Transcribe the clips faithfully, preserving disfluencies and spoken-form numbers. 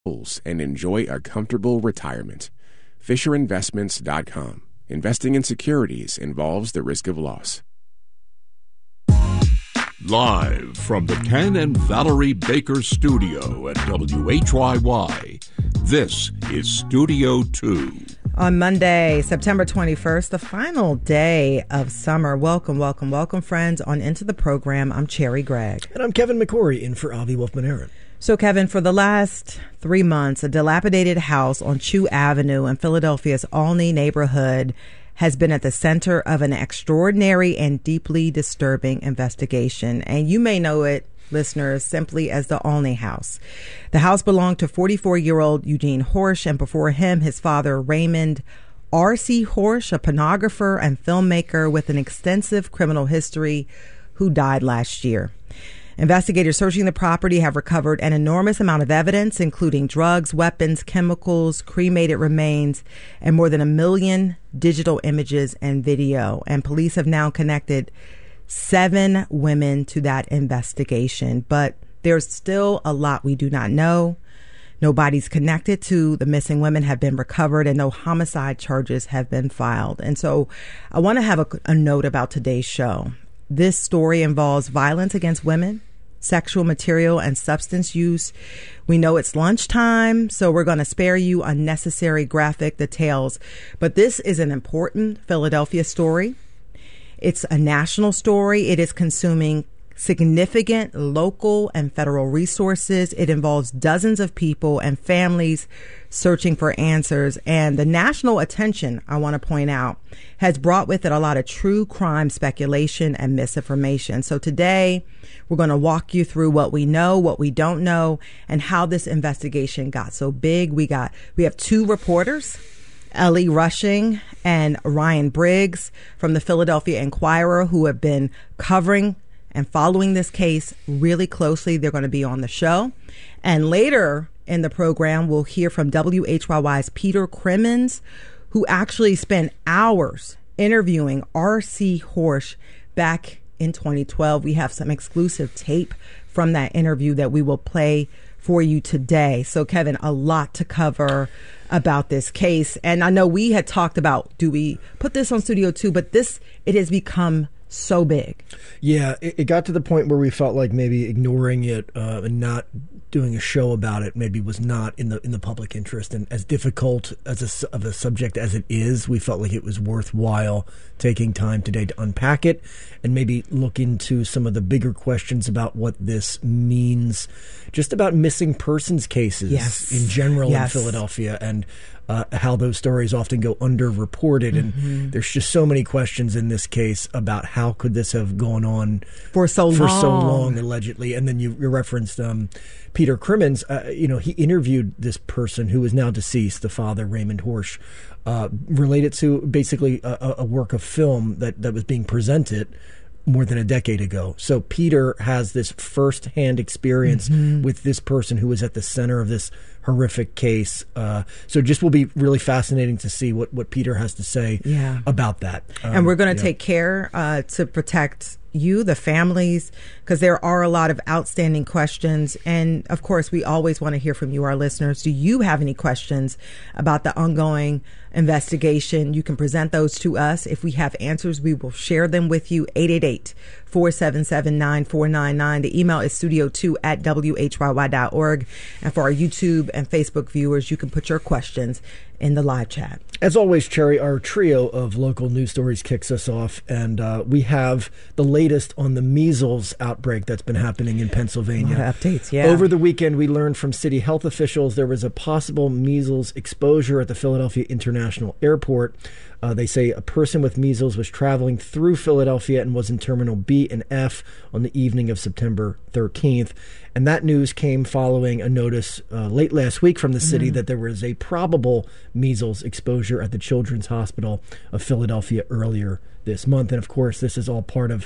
and enjoy a comfortable retirement. Fisher Investments dot com. Investing in securities involves the risk of loss. Live from the Ken and Valerie Baker studio at W H Y Y, this is Studio two. On Monday, September twenty-first, the final day of summer. Welcome, welcome, welcome, friends, on into the program. I'm Cherry Gregg. And I'm Kevin McCory, in for Avi Wolfman-Aaron. So, Kevin, for the last three months, a dilapidated house on Chew Avenue in Philadelphia's Olney neighborhood has been at the center of an extraordinary and deeply disturbing investigation. And you may know it, listeners, simply as the Olney House. The house belonged to forty-four-year-old Eugene Horsch, and before him, his father, Raymond R C. Horsch, a pornographer and filmmaker with an extensive criminal history, who died last year. Investigators searching the property have recovered an enormous amount of evidence, including drugs, weapons, chemicals, cremated remains, and more than a million digital images and video. And police have now connected seven women to that investigation. But there's still a lot we do not know. No bodies connected to the missing women have been recovered, and no homicide charges have been filed. And so I want to have a, a note about today's show. This story involves violence against women, sexual material, and substance use. We know it's lunchtime, so we're going to spare you unnecessary graphic details. But this is an important Philadelphia story. It's a national story. It is consuming significant local and federal resources. It involves dozens of people and families searching for answers. And the national attention, I want to point out, has brought with it a lot of true crime speculation and misinformation. So today, we're going to walk you through what we know, what we don't know, and how this investigation got so big. We got we have two reporters, Ellie Rushing and Ryan Briggs from the Philadelphia Inquirer, who have been covering and following this case really closely. They're going to be on the show. And later in the program, we'll hear from W H Y Y's Peter Crimmins, who actually spent hours interviewing R C. Horsch back in twenty twelve. We have some exclusive tape from that interview that we will play for you today. So, Kevin, a lot to cover about this case. And I know we had talked about, do we put this on Studio two? But this, it has become so big. Yeah, it, it got to the point where we felt like maybe ignoring it uh, and not doing a show about it maybe was not in the in the public interest. And as difficult as a, of a subject as it is, we felt like it was worthwhile taking time today to unpack it and maybe look into some of the bigger questions about what this means, just about missing persons cases yes. in general yes. in Philadelphia, and Uh, how those stories often go underreported. And mm-hmm. there's just so many questions in this case about how could this have gone on for so for long, so long allegedly. And then you, you referenced um, Peter Crimmins. Uh, you know, he interviewed this person who is now deceased, the father, Raymond Horsch, uh, related to basically a, a work of film that, that was being presented more than a decade ago. So Peter has this firsthand experience mm-hmm. with this person who was at the center of this horrific case. Uh, so it just will be really fascinating to see what, what Peter has to say yeah. about that. Um, and we're going to yeah. take care uh, to protect you, the families, because there are a lot of outstanding questions. And of course, we always want to hear from you, our listeners. Do you have any questions about the ongoing investigation? You can present those to us. If we have answers, we will share them with you. eight eight eight, four seven seven, nine four nine nine. The email is studio two at W H Y Y dot org. And for our YouTube and Facebook viewers, you can put your questions in the live chat. As always, Cherry, our trio of local news stories kicks us off, and uh, we have the latest on the measles outbreak that's been happening in Pennsylvania. A lot of updates, yeah. Over the weekend, we learned from city health officials there was a possible measles exposure at the Philadelphia International Airport. Uh, they say a person with measles was traveling through Philadelphia and was in Terminal B and F on the evening of September thirteenth. And that news came following a notice uh, late last week from the city mm-hmm. that there was a probable measles exposure at the Children's Hospital of Philadelphia earlier this month. And of course, this is all part of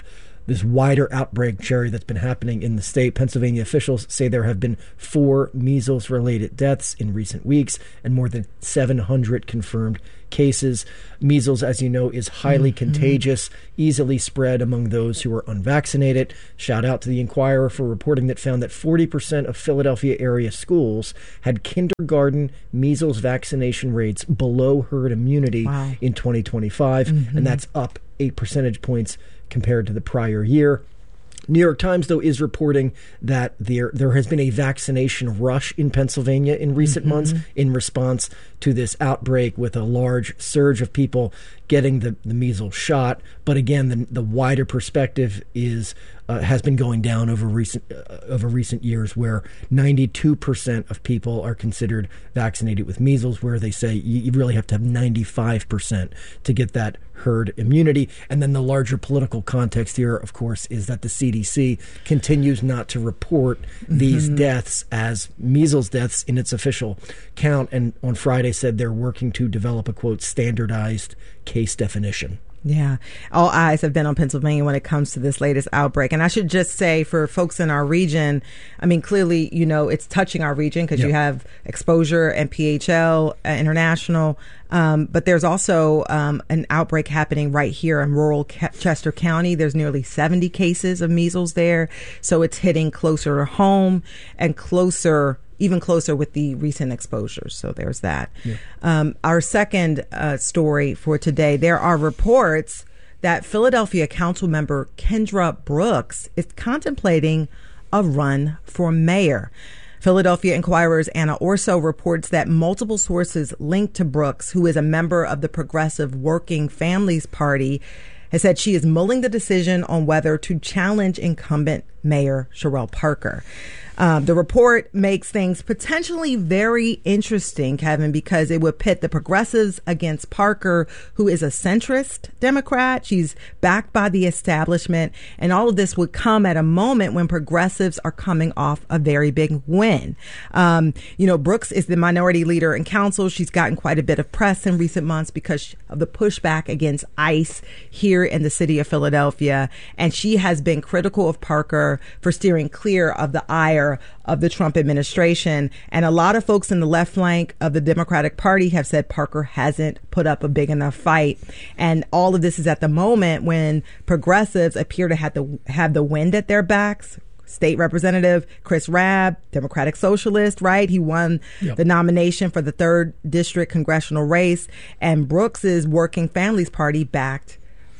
this wider outbreak, Jerry, that's been happening in the state. Pennsylvania officials say there have been four measles-related deaths in recent weeks and more than seven hundred confirmed cases. Measles, as you know, is highly mm-hmm. contagious, easily spread among those who are unvaccinated. Shout out to the Inquirer for reporting that found that forty percent of Philadelphia area schools had kindergarten measles vaccination rates below herd immunity wow. in twenty twenty-five, mm-hmm. and that's up eight percentage points compared to the prior year. New York Times, though, is reporting that there there has been a vaccination rush in Pennsylvania in recent mm-hmm. months in response to this outbreak, with a large surge of people getting the, the measles shot. But again, the, the wider perspective is uh, has been going down over recent uh, over recent years, where ninety-two percent of people are considered vaccinated with measles, where they say you, you really have to have ninety-five percent to get that herd immunity. And then the larger political context here, of course, is that the C D C continues not to report mm-hmm. these deaths as measles deaths in its official count, and on Friday said they're working to develop a, quote, standardized case definition. Yeah. All eyes have been on Pennsylvania when it comes to this latest outbreak. And I should just say, for folks in our region, I mean, clearly, you know, it's touching our region because yep. you have exposure and P H L uh, International. Um, but there's also um, an outbreak happening right here in rural Ke- Chester County. There's nearly seventy cases of measles there. So it's hitting closer to home and closer even closer with the recent exposures. So there's that. Yeah. Um, our second uh, story for today, there are reports that Philadelphia council member Kendra Brooks is contemplating a run for mayor. Philadelphia Inquirer's Anna Orso reports that multiple sources linked to Brooks, who is a member of the Progressive Working Families Party, has said she is mulling the decision on whether to challenge incumbent Mayor Cherelle Parker. Um, the report makes things potentially very interesting, Kevin, because it would pit the progressives against Parker, who is a centrist Democrat. She's backed by the establishment. And all of this would come at a moment when progressives are coming off a very big win. Um, you know, Brooks is the minority leader in council. She's gotten quite a bit of press in recent months because of the pushback against ICE here in the city of Philadelphia. And she has been critical of Parker for steering clear of the ire of the Trump administration. And a lot of folks in the left flank of the Democratic Party have said Parker hasn't put up a big enough fight. And all of this is at the moment when progressives appear to have the, have the wind at their backs. State Representative Chris Rabb, Democratic Socialist, right? He won yep. the nomination for the third district congressional race. And Brooks's Working Families Party backed,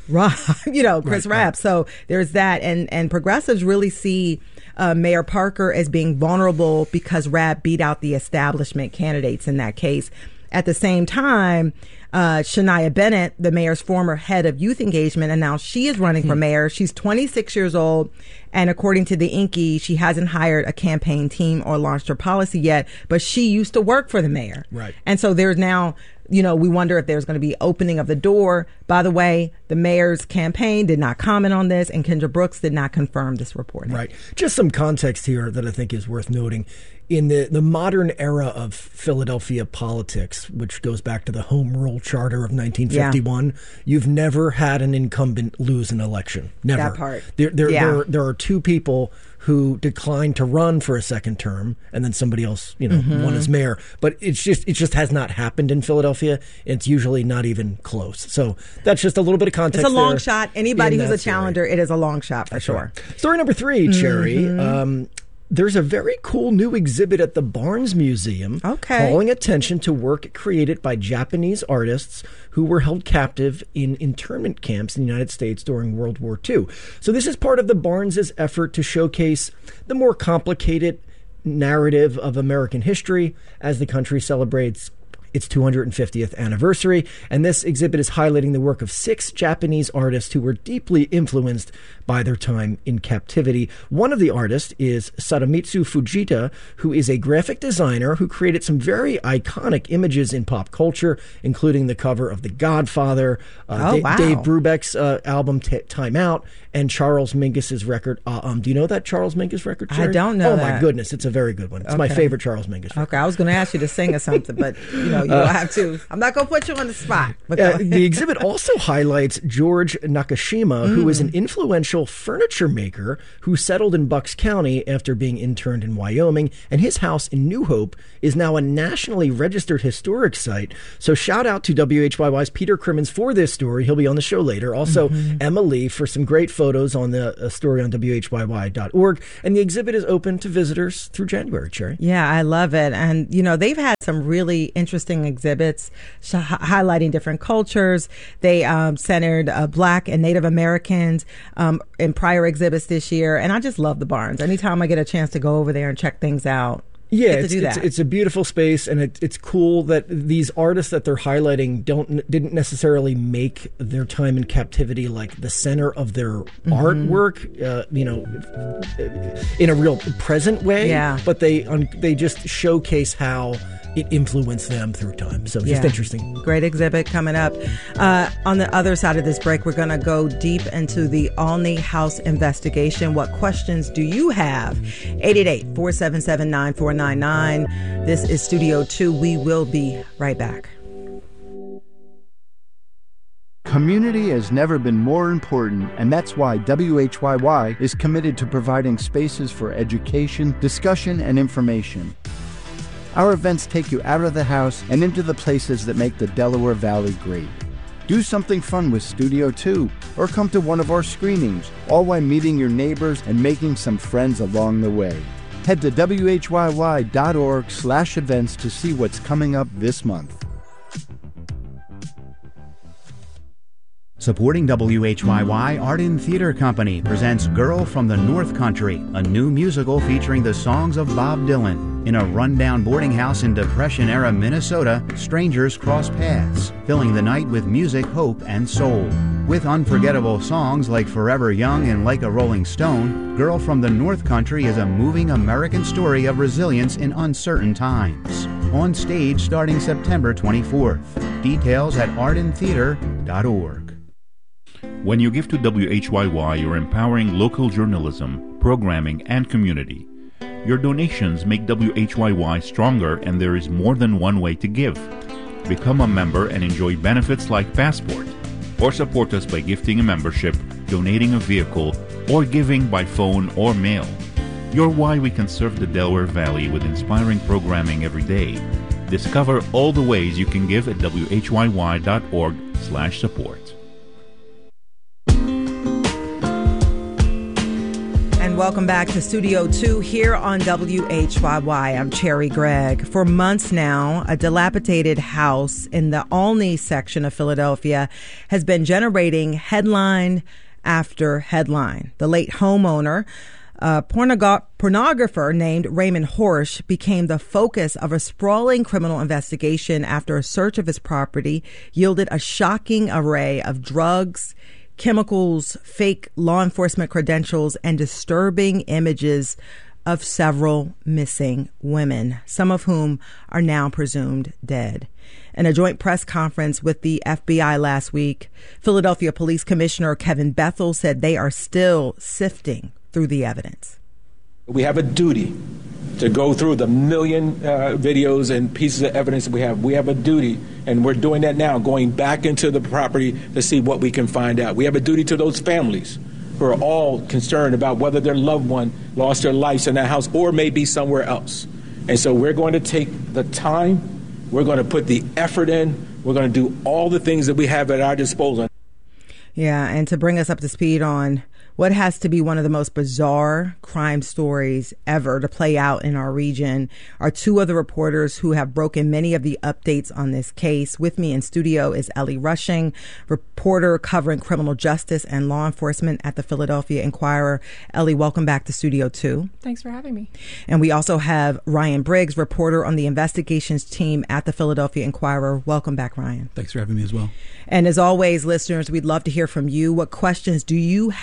you know, Chris right, Rabb. Right. So there's that. And, and progressives really see Uh, Mayor Parker as being vulnerable because Rabb beat out the establishment candidates in that case. At the same time, uh, Shania Bennett, the mayor's former head of youth engagement, announced she is running hmm. for mayor. She's twenty-six years old. And according to the Inky, she hasn't hired a campaign team or launched her policy yet, but she used to work for the mayor. Right. And so there's now, you know, we wonder if there's going to be opening of the door. By the way, the mayor's campaign did not comment on this, and Kendra Brooks did not confirm this reporting. Right. Just some context here that I think is worth noting. In the, the modern era of Philadelphia politics, which goes back to the Home Rule Charter of nineteen fifty-one, yeah. you've never had an incumbent lose an election. Never. That part. There, there, yeah. there, there are two people who declined to run for a second term, and then somebody else, you know, mm-hmm. won as mayor. But it's just it just has not happened in Philadelphia. It's usually not even close. So that's just a little bit of context. It's a long there shot. Anybody who's a challenger, story. It is a long shot for that's sure. Right. Story number three, Cherry. Mm-hmm. Um, There's a very cool new exhibit at the Barnes Museum okay. calling attention to work created by Japanese artists who were held captive in internment camps in the United States during World War Two. So this is part of the Barnes' effort to showcase the more complicated narrative of American history as the country celebrates its two hundred fiftieth anniversary. And this exhibit is highlighting the work of six Japanese artists who were deeply influenced by their time in captivity. One of the artists is Sadamitsu Fujita, who is a graphic designer who created some very iconic images in pop culture, including the cover of The Godfather, uh, oh, Dave, wow. Dave Brubeck's uh, album T- Time Out, and Charles Mingus's record. Uh, um, do you know that Charles Mingus record, Jerry? I don't know Oh, that. my goodness. It's a very good one. It's okay. my favorite Charles Mingus record. Okay, I was going to ask you to sing or something, but, you know, you don't have to. I'm not going to put you on the spot. But uh, the exhibit also highlights George Nakashima, mm. who is an influential furniture maker who settled in Bucks County after being interned in Wyoming, and his house in New Hope is now a nationally registered historic site. So shout out to W H Y Y's Peter Crimmins for this story. He'll be on the show later. Also, mm-hmm. Emma Lee for some great photos on the uh, story on W H Y Y dot org. And the exhibit is open to visitors through January, Cherry. Yeah, I love it. And, you know, they've had some really interesting exhibits sh- highlighting different cultures. They um, centered uh, Black and Native Americans um, in prior exhibits this year. And I just love the Barnes. Anytime I get a chance to go over there and check things out. Yeah, it's, it's, it's a beautiful space, and it, it's cool that these artists that they're highlighting don't didn't necessarily make their time in captivity like the center of their mm-hmm. artwork, uh, you know, in a real present way. Yeah. But they um, they just showcase how it influenced them through time. So just yeah. interesting. Great exhibit coming up. Uh, on the other side of this break, we're going to go deep into the Olney House investigation. What questions do you have? eight eight eight, four seven seven, nine four nine nine. This is Studio two. We will be right back. Community has never been more important, and that's why W H Y Y is committed to providing spaces for education, discussion, and information. Our events take you out of the house and into the places that make the Delaware Valley great. Do something fun with Studio two, or come to one of our screenings, all while meeting your neighbors and making some friends along the way. Head to W H Y Y dot org slash events to see what's coming up this month. Supporting W H Y Y, Arden Theater Company presents Girl from the North Country, a new musical featuring the songs of Bob Dylan. In a rundown boarding house in Depression-era Minnesota, strangers cross paths, filling the night with music, hope, and soul. With unforgettable songs like Forever Young and Like a Rolling Stone, Girl from the North Country is a moving American story of resilience in uncertain times. On stage starting September twenty-fourth. Details at arden theater dot org. When you give to W H Y Y, you're empowering local journalism, programming, and community. Your donations make W H Y Y stronger, and there is more than one way to give. Become a member and enjoy benefits like Passport, or support us by gifting a membership, donating a vehicle, or giving by phone or mail. You're why we can serve the Delaware Valley with inspiring programming every day. Discover all the ways you can give at W H Y Y dot org slash support. And welcome back to Studio two here on W H Y Y. I'm Cherry Gregg. For months now, a dilapidated house in the Olney section of Philadelphia has been generating headline after headline. The late homeowner, a pornog- pornographer named Raymond Horsch, became the focus of a sprawling criminal investigation after a search of his property yielded a shocking array of drugs, chemicals, fake law enforcement credentials, and disturbing images of several missing women, some of whom are now presumed dead. In a joint press conference with the F B I last week, Philadelphia Police Commissioner Kevin Bethel said they are still sifting through the evidence. We have a duty to go through the million uh, videos and pieces of evidence that we have. We have a duty, and we're doing that now, going back into the property to see what we can find out. We have a duty to those families who are all concerned about whether their loved one lost their lives in that house or maybe somewhere else. And so we're going to take the time, we're going to put the effort in, we're going to do all the things that we have at our disposal. Yeah, and to bring us up to speed on what has to be one of the most bizarre crime stories ever to play out in our region are two other reporters who have broken many of the updates on this case. With me in studio is Ellie Rushing, reporter covering criminal justice and law enforcement at the Philadelphia Inquirer. Ellie, welcome back to Studio two. Thanks for having me. And we also have Ryan Briggs, reporter on the investigations team at the Philadelphia Inquirer. Welcome back, Ryan. Thanks for having me as well. And as always, listeners, we'd love to hear from you. What questions do you have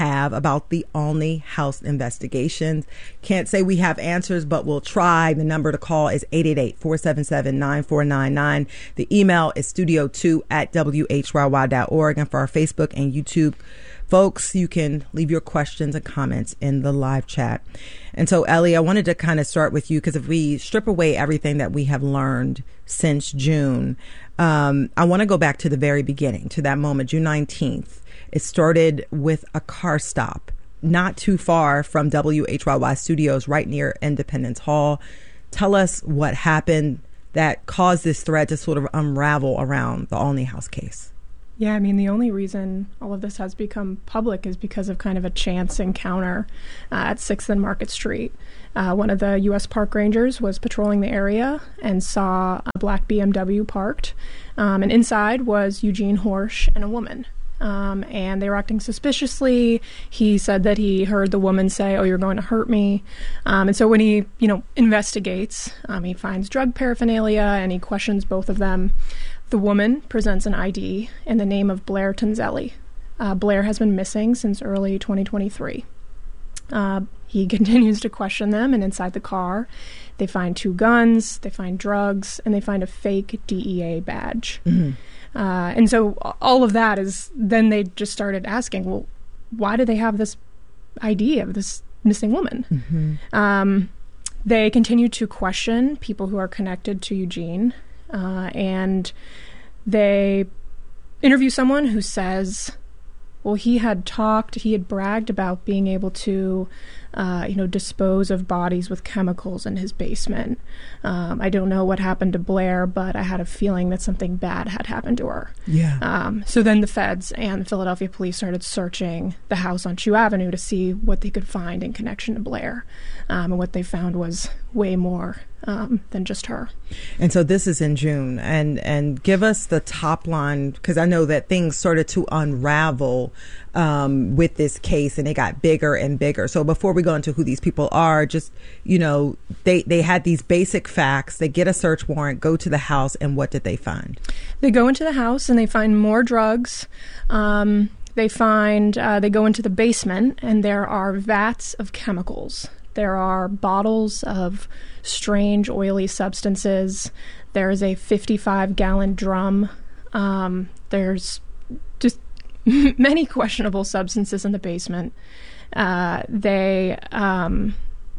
about the Olney House investigations. Can't say we have answers, but we'll try. The number to call is eight eight eight, four seven seven, nine four nine nine. The email is studio two at W H Y Y dot org. And for our Facebook and YouTube folks, you can leave your questions and comments in the live chat. And so, Ellie, I wanted to kind of start with you, because if we strip away everything that we have learned since June, um, I want to go back to the very beginning, to that moment, June nineteenth. It started with a car stop not too far from W H Y Y Studios, right near Independence Hall. Tell us what happened that caused this thread to sort of unravel around the Olney House case. Yeah, I mean, the only reason all of this has become public is because of kind of a chance encounter uh, at sixth and Market Street. Uh, one of the U S Park Rangers was patrolling the area and saw a black B M W parked, um, and inside was Eugene Horsch and a woman. Um, and they were acting suspiciously. He said that he heard the woman say, "Oh, you're going to hurt me." Um, and so when he, you know, investigates, um, he finds drug paraphernalia and he questions both of them. The woman presents an I D in the name of Blair Tonzelli. Uh, Blair has been missing since early twenty twenty-three. Uh, he continues to question them, and inside the car, they find two guns, they find drugs, and they find a fake D E A badge. Mm-hmm. Uh, and so all of that is, then they just started asking, well, why do they have this I D of this missing woman? Mm-hmm. Um, they continue to question people who are connected to Eugene. Uh, and they interview someone who says, well, he had talked, he had bragged about being able to, uh, you know, dispose of bodies with chemicals in his basement. Um, I don't know what happened to Blair, but I had a feeling that something bad had happened to her. Yeah. Um, so then the feds and the Philadelphia police started searching the house on Chew Avenue to see what they could find in connection to Blair. Um, and what they found was way more um, than just her. And so this is in June. And, and give us the top line, because I know that things started to unravel um, with this case, and it got bigger and bigger. So before we go into who these people are, just, you know, they, they had these basic facts. They get a search warrant, go to the house, and what did they find? They go into the house and they find more drugs. Um, they find, uh, they go into the basement, and there are vats of chemicals. There are bottles of strange oily substances. There is a fifty-five gallon drum. Um, there's just many questionable substances in the basement. Uh, they... Um,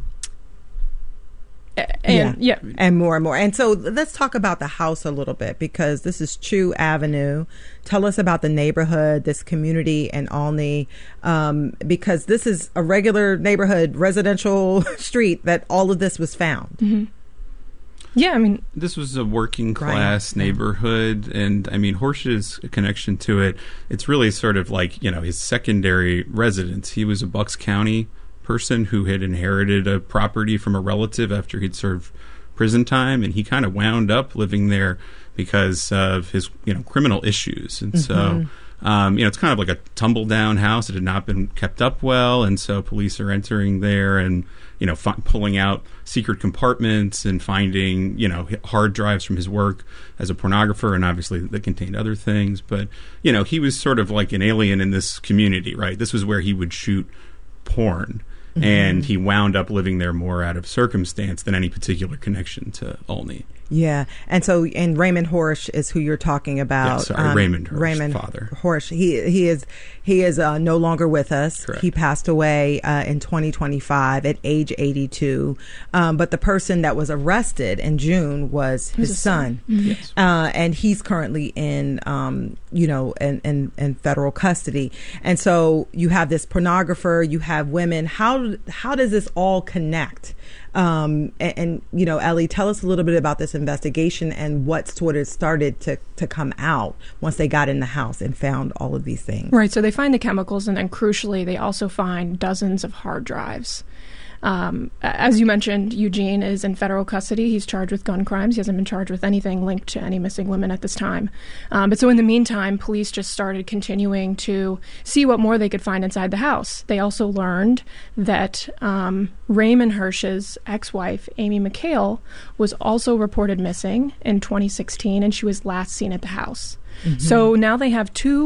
And, yeah. yeah, and more and more. And so let's talk about the house a little bit, because this is Chew Avenue. Tell us about the neighborhood, this community in Olney, um, because this is a regular neighborhood, residential street that all of this was found. Mm-hmm. Yeah, I mean, this was a working class right. neighborhood, and I mean, Horsch's connection to it, it's really sort of like, you know, his secondary residence. He was a Bucks County person who had inherited a property from a relative after he'd served prison time, and he kind of wound up living there because of his, you know, criminal issues. And mm-hmm. so, um, you know, it's kind of like a tumble down house. It had not been kept up well, and so police are entering there and, you know, f- pulling out secret compartments and finding, you know, hard drives from his work as a pornographer, and obviously that contained other things. But, you know, he was sort of like an alien in this community, right? This was where he would shoot porn. Mm-hmm. And he wound up living there more out of circumstance than any particular connection to Olney. Yeah. And so, and Raymond Horsch is who you're talking about. Yeah, sorry, um, Raymond Horsch, Raymond father. Horsch. He, he is, he is uh, no longer with us. Correct. He passed away uh, in twenty twenty-five at age eighty-two. Um, but the person that was arrested in June was his, his son. son. Mm-hmm. Yes. Uh, and he's currently in, um, you know, in, in, in federal custody. And so you have this pornographer, you have women. How, how does this all connect? Um, and, and, you know, Ellie, tell us a little bit about this investigation and what sort of started to, to come out once they got in the house and found all of these things. Right. So they find the chemicals, and then crucially, they also find dozens of hard drives. Um, as you mentioned, Eugene is in federal custody. He's charged with gun crimes. He hasn't been charged with anything linked to any missing women at this time. Um, but so in the meantime, police just started continuing to see what more they could find inside the house. They also learned that um, Raymond Horsch's ex-wife, Amy McHale, was also reported missing in twenty sixteen, and she was last seen at the house. Mm-hmm. So now they have two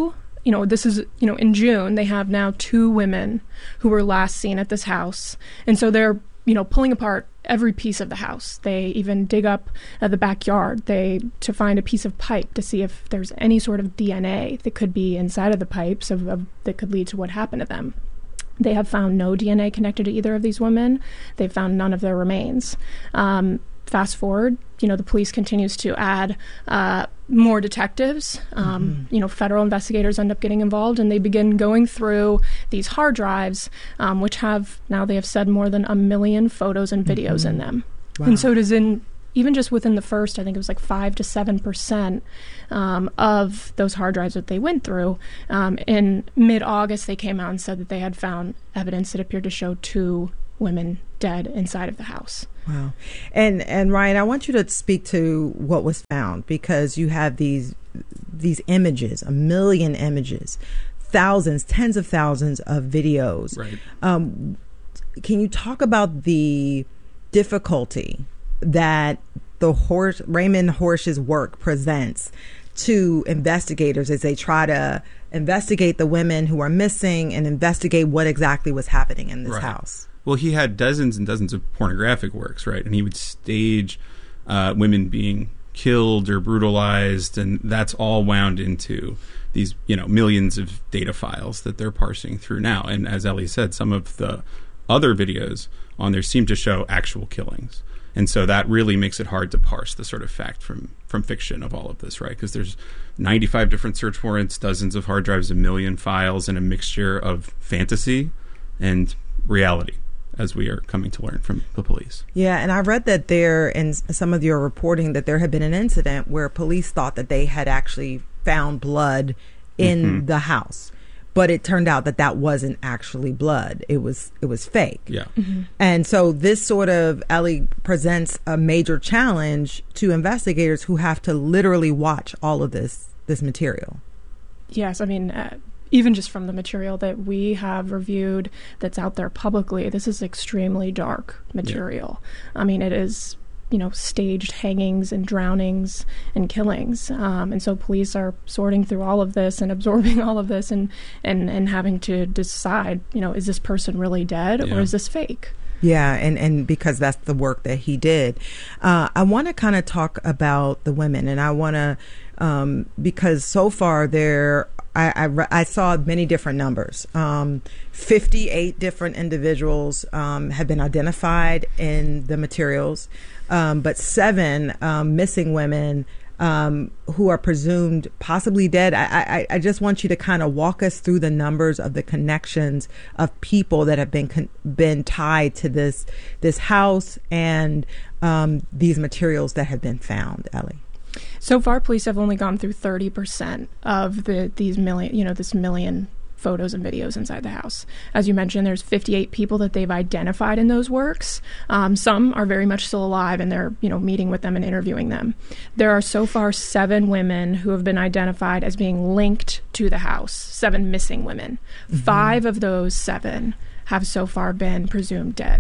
you know, this is, you know, in June, they have now two women who were last seen at this house. And so they're, you know, pulling apart every piece of the house. They even dig up uh, the backyard they to find a piece of pipe to see if there's any sort of D N A that could be inside of the pipes of, of, that could lead to what happened to them. They have found no D N A connected to either of these women. They've found none of their remains. Um, fast forward, you know, the police continues to add uh, more detectives. Um, mm-hmm. You know, federal investigators end up getting involved, and they begin going through these hard drives, um, which have, now they have said, more than a million photos and videos mm-hmm. in them. Wow. And so it is in, even just within the first, I think it was like five to seven percent um, of those hard drives that they went through. Um, in mid-August, they came out and said that they had found evidence that appeared to show two women dead inside of the house. Wow. And and Ryan, I want you to speak to what was found, because you have these these images, a million images, thousands, tens of thousands of videos. Right. Um, can you talk about the difficulty that the Horsch, Raymond Horsch's work presents to investigators as they try to investigate the women who are missing and investigate what exactly was happening in this right. house? Well, he had dozens and dozens of pornographic works, right? And he would stage uh, women being killed or brutalized, and that's all wound into these, you know, millions of data files that they're parsing through now. And as Ellie said, some of the other videos on there seem to show actual killings. And so that really makes it hard to parse the sort of fact from, from fiction of all of this, right? Because there's ninety-five different search warrants, dozens of hard drives, a million files, and a mixture of fantasy and reality, as we are coming to learn from the police. Yeah, and I read that there, in some of your reporting, that there had been an incident where police thought that they had actually found blood in mm-hmm. the house, but it turned out that that wasn't actually blood. It was it was fake. Yeah. Mm-hmm. And so this sort of, Ellie, presents a major challenge to investigators who have to literally watch all of this this material. Yes, I mean, uh, even just from the material that we have reviewed that's out there publicly, this is extremely dark material. Yeah. I mean, it is, you know, staged hangings and drownings and killings. Um, and so police are sorting through all of this and absorbing all of this and, and, and having to decide, you know, is this person really dead yeah. or is this fake? Yeah, and, and because that's the work that he did. Uh, I want to kind of talk about the women, and I want to, um, because so far there I, I, I saw many different numbers. Um, fifty-eight different individuals um, have been identified in the materials, um, but seven um, missing women um, who are presumed possibly dead. I, I, I just want you to kind of walk us through the numbers of the connections of people that have been con- been tied to this this house and um, these materials that have been found, Ellie. So far, police have only gone through thirty percent of the these million, you know, this million photos and videos inside the house. As you mentioned, there's fifty-eight people that they've identified in those works. Um, some are very much still alive, and they're, you know, meeting with them and interviewing them. There are so far seven women who have been identified as being linked to the house. Seven missing women. Mm-hmm. Five of those seven have so far been presumed dead.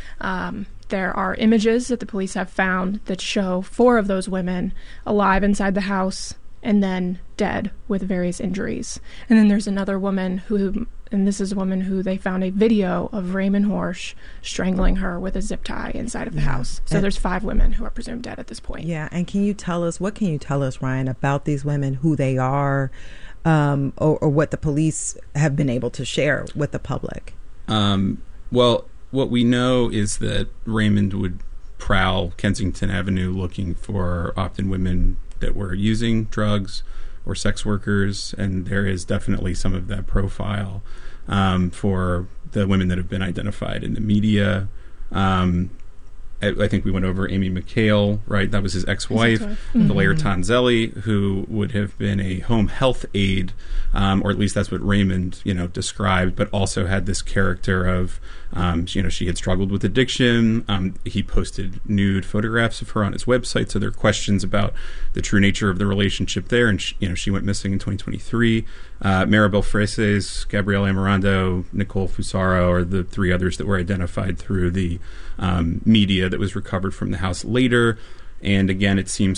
Um, There are images that the police have found that show four of those women alive inside the house and then dead with various injuries. And then there's another woman who, and this is a woman who they found a video of Raymond Horsch strangling her with a zip tie inside of the yeah. house. So and there's five women who are presumed dead at this point. Yeah, and can you tell us, what can you tell us, Ryan, about these women, who they are, um, or, or what the police have been able to share with the public? Um, well... What we know is that Raymond would prowl Kensington Avenue looking for often women that were using drugs or sex workers, and there is definitely some of that profile um, for the women that have been identified in the media. Um, I, I think we went over Amy McHale, right? That was his ex-wife, mm-hmm. Valeria Tonzelli, who would have been a home health aide, um, or at least that's what Raymond, you know, described, but also had this character of, um, you know, she had struggled with addiction. Um, he posted nude photographs of her on his website, so there are questions about the true nature of the relationship there, and, she, you know, she went missing in twenty twenty-three. Uh, Maribel Freses, Gabrielle Amorando, Nicole Fusaro are the three others that were identified through the um, media that was recovered from the house later. And again, it seems like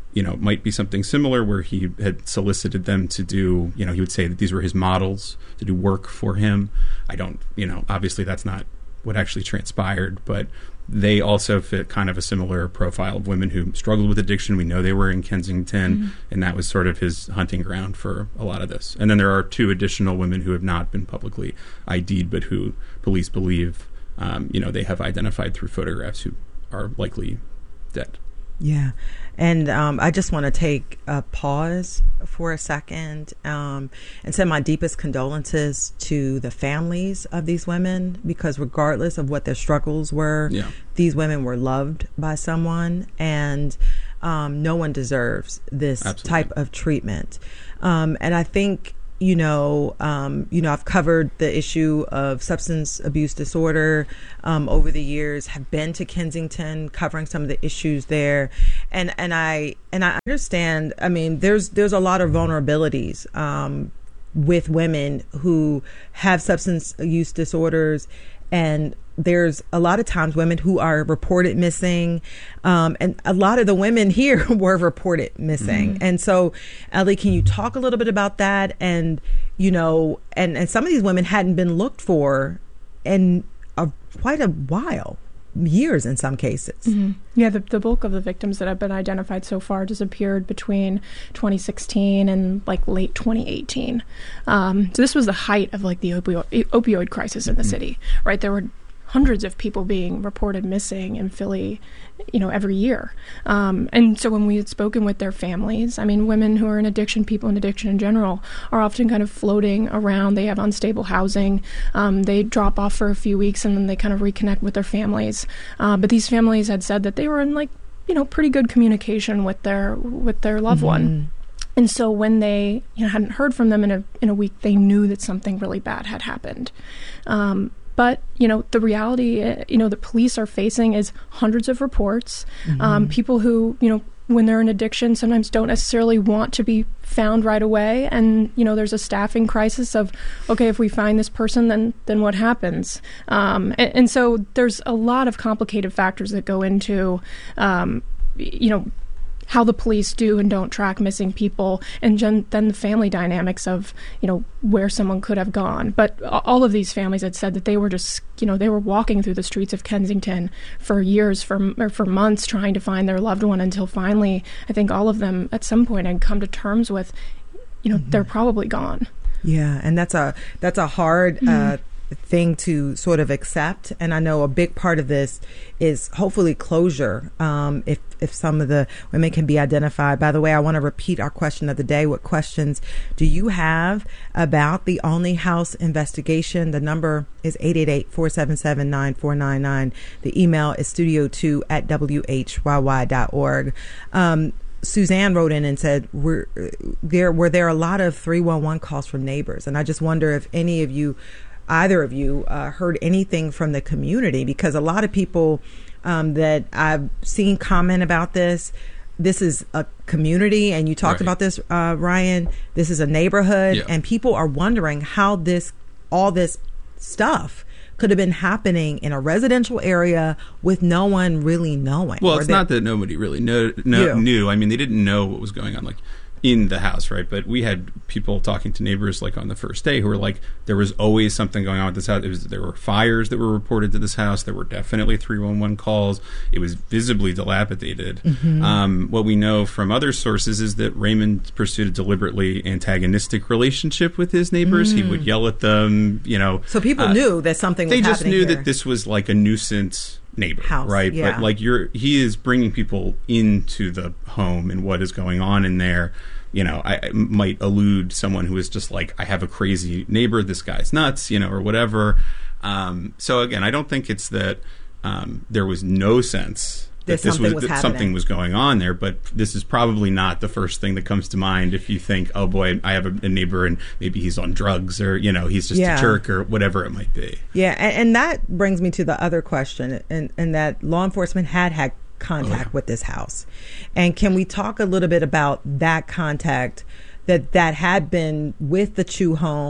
you know, might be something similar where he had solicited them to do, you know, he would say that these were his models to do work for him. I don't, you know, obviously that's not what actually transpired, but they also fit kind of a similar profile of women who struggled with addiction. We know they were in Kensington, mm-hmm. and that was sort of his hunting ground for a lot of this. And then there are two additional women who have not been publicly I D'd, but who police believe, um, you know, they have identified through photographs who are likely dead. Yeah. And um, I just want to take a pause for a second um, and send my deepest condolences to the families of these women, because regardless of what their struggles were, yeah. these women were loved by someone, and um, no one deserves this Absolutely. type of treatment. Um, and I think You know, um, you know, I've covered the issue of substance abuse disorder um, over the years. Have been to Kensington, covering some of the issues there, and and I and I understand. I mean, there's there's a lot of vulnerabilities um, with women who have substance use disorders, and there's a lot of times women who are reported missing, um, and a lot of the women here were reported missing. Mm-hmm. And so, Ellie, can you talk a little bit about that? And, you know, and, and some of these women hadn't been looked for in a, quite a while, years in some cases. Mm-hmm. Yeah, the, the bulk of the victims that have been identified so far disappeared between twenty sixteen and like late twenty eighteen. Um, so this was the height of like the opioid, opioid crisis in the mm-hmm. city, right? There were hundreds of people being reported missing in Philly, you know, every year. Um, and so when we had spoken with their families, I mean, women who are in addiction, people in addiction in general, are often kind of floating around. They have unstable housing. Um, they drop off for a few weeks and then they kind of reconnect with their families. Uh, but these families had said that they were in like, you know, pretty good communication with their with their loved mm-hmm. one. And so when they, you know, hadn't heard from them in a in a week, they knew that something really bad had happened. Um, But, you know, the reality, you know, the police are facing is hundreds of reports. Mm-hmm. Um, people who, you know, when they're in addiction, sometimes don't necessarily want to be found right away. And, you know, there's a staffing crisis of, okay, if we find this person, then then what happens? Um, and, and so there's a lot of complicated factors that go into, um, you know, how the police do and don't track missing people, and gen- then the family dynamics of, you know, where someone could have gone. But all of these families had said that they were just, you know, they were walking through the streets of Kensington for years, for or for months, trying to find their loved one, until finally, I think all of them at some point had come to terms with, you know, mm-hmm. they're probably gone. Yeah, and that's a that's a hard mm-hmm. uh, thing to sort of accept. And I know a big part of this is hopefully closure. Um, if if some of the women can be identified. By the way, I want to repeat our question of the day. What questions do you have about the Olney House investigation? The number is eight eight eight, four seven seven, nine four nine nine. The email is studio two at w h y y dot org. Um, Suzanne wrote in and said, were there, were there a lot of three one one calls from neighbors? And I just wonder if any of you, either of you, uh, heard anything from the community, because a lot of people um, that I've seen comment about this, this is a community, and you talked right. about this, uh, Ryan, this is a neighborhood, yeah. and people are wondering how this, all this stuff could have been happening in a residential area with no one really knowing. Well, it's not that nobody really know, know, knew. I mean, they didn't know what was going on, like, in the house, right? But we had people talking to neighbors, like, on the first day, who were like, there was always something going on with this house. It was, there were fires that were reported to this house. There were definitely three one one calls. It was visibly dilapidated. Mm-hmm. Um, what we know from other sources is that Raymond pursued a deliberately antagonistic relationship with his neighbors. Mm. He would yell at them, you know. So people uh, knew that something was happening. They just knew here. that this was like a nuisance neighbor, house, right? Yeah. But like you're, he is bringing people into the home, and what is going on in there, you know, I, I might elude someone who is just like, I have a crazy neighbor, this guy's nuts, you know, or whatever. Um, so again, I don't think it's that um, there was no sense that this was, was that something was going on there, but this is probably not the first thing that comes to mind if you think, oh boy, I have a, a neighbor and maybe he's on drugs, or, you know, he's just yeah. a jerk, or whatever it might be. Yeah, and, and that brings me to the other question, and, and that law enforcement had had contact oh, yeah. with this house. And can we talk a little bit about that contact that that had been with the Chu home,